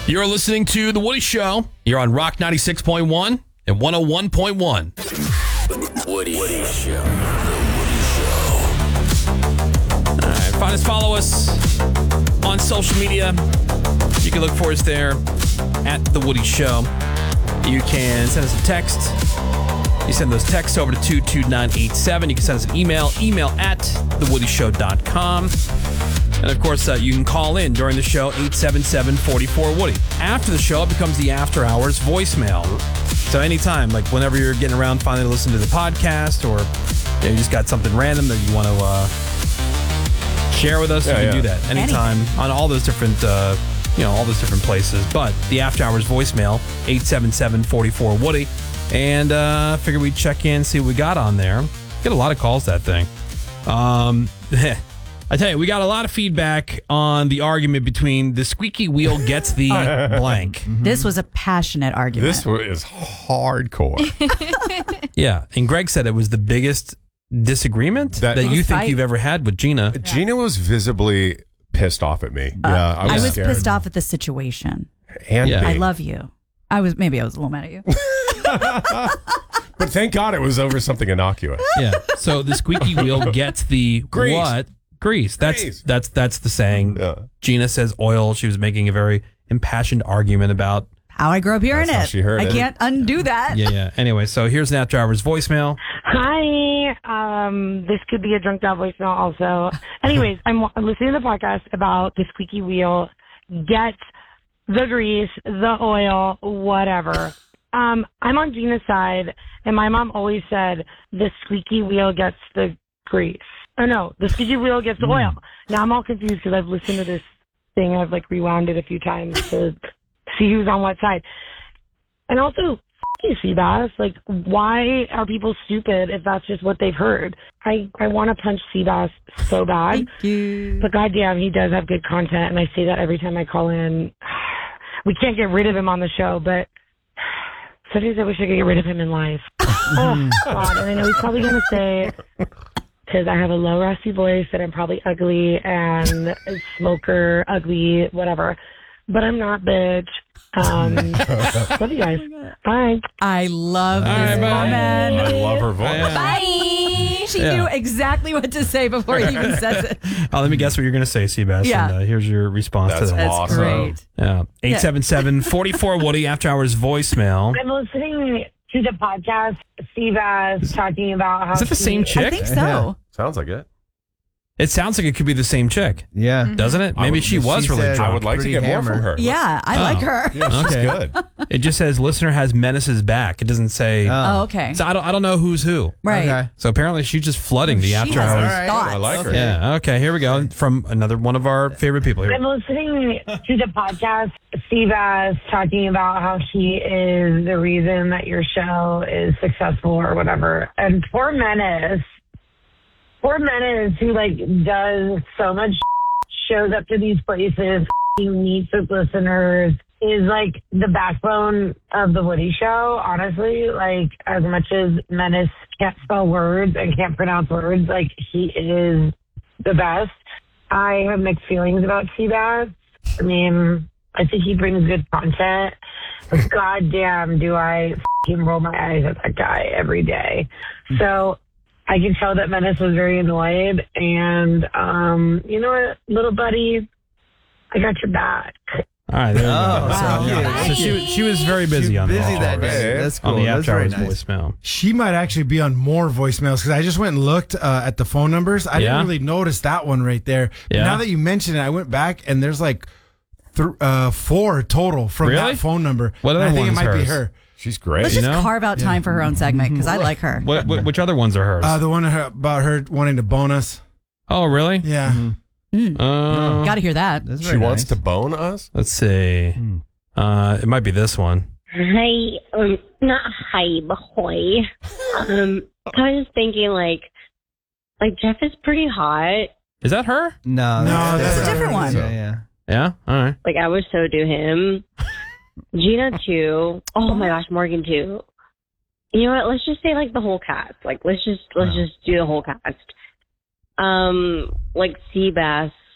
You're listening to The Woody Show. You're on Rock 96.1 and 101.1. The Woody Show. All right, find us, follow us on social media. You can look for us there at The Woody Show. You can send us a text. You send those texts over to 22987. You can send us an email at thewoodyshow.com. And, of course, you can call in during the show, 877-44-WOODY. After the show, it becomes the After Hours voicemail. So anytime, like whenever you're getting around finally to listen to the podcast, or you just got something random that you want to share with us, you can do that anytime on all those different all those different places. But the After Hours voicemail, 877-44-WOODY. And figured we'd check in, see what we got on there. Get a lot of calls, that thing. I tell you, we got a lot of feedback on the argument between the squeaky wheel gets the blank. This was a passionate argument. This is hardcore. Yeah, and Greg said it was the biggest disagreement that you think you've ever had with Gina. Yeah. Gina was visibly pissed off at me. I was pissed off at the situation. And I love you. Maybe I was a little mad at you. But thank God it was over something innocuous. Yeah. So the squeaky wheel gets the Grease. What? Grease. That's the saying. Yeah. Gina says oil. She was making a very impassioned argument about how I grew up hearing That's how it. she heard I it. canto undo that. Yeah. Anyway, so here's an After Hours voicemail. Hi. This could be a drunk out voicemail also. Anyways, I'm listening to the podcast about the squeaky wheel gets the grease, the oil, whatever. I'm on Gina's side, and my mom always said the squeaky wheel gets the grease. Oh, no, the squeaky wheel gets the oil. Now I'm all confused because I've listened to this thing. I've rewound it a few times to see who's on what side. And also, you Seabass, why are people stupid if that's just what they've heard? I want to punch Seabass so bad. Thank you. But goddamn, he does have good content, and I say that every time I call in. We can't get rid of him on the show, but sometimes I wish I could get rid of him in life. Oh, God. And I know he's probably going to say, because I have a low, raspy voice, that I'm probably ugly and a smoker, ugly, whatever. But I'm not, bitch. Love you guys. Bye. I love this woman. I love her voice. Bye. She knew exactly what to say before he even says it. Let me guess what you're going to say, Seabass. Yeah. And, here's your response to that. That's awesome. great. Yeah. 877-44-WOODY, After Hours voicemail. I'm listening to the podcast, Seabass talking about how... Is it the same chick? I think so. Yeah. Sounds like it. It sounds like it could be the same chick. Yeah. Doesn't it? Maybe she was really said- drunk. I would like to Pretty get more from hammered. her. Yeah, I like her. Yeah, she's Okay. good. It just says listener has Menace's back. It doesn't say. Oh, okay. So I don't know who's who. Right. Okay. So apparently she's just flooding the She After has Hours. All right. thoughts. I like her. Yeah. Okay. Here we go. From another one of our favorite people here. I'm listening to the podcast, Seabass talking about how she is the reason that your show is successful or whatever. And poor Menace who does so much, shows up to these places, meets with listeners, is the backbone of the Woody Show. Honestly, as much as Menace can't spell words and can't pronounce words, he is the best. I have mixed feelings about Seabass. I mean, I think he brings good content, but goddamn, do I roll my eyes at that guy every day. So I can tell that Menace was very annoyed, and you know what, little buddy, I got your back. All right. There we go. wow. So she was very busy on busy the that day. Okay. That's cool. on the That's After very Hours nice. voicemail. She might actually be on more voicemails because I just went and looked at the phone numbers. I Yeah? didn't really notice that one right there. But Yeah. now that you mention it, I went back and there's 4 total from Really? that phone number. What And other I think it one's might be hers? her. She's great. Let's You just know? carve out time for her own segment because I like her. Which other ones are hers? The one about her wanting to bone us. Oh, really? Yeah. Got to hear that. That's She very wants nice. to bone us? Let's see. It might be this one. Hi, not hi, boy. I was thinking Jeff is pretty hot. Is that her? No, that's a different one. Yeah. Yeah. All right. I would so do him. Gina too. Oh my gosh, Morgan too. You know what? Let's just say the whole cast. Let's just do the whole cast. Seabass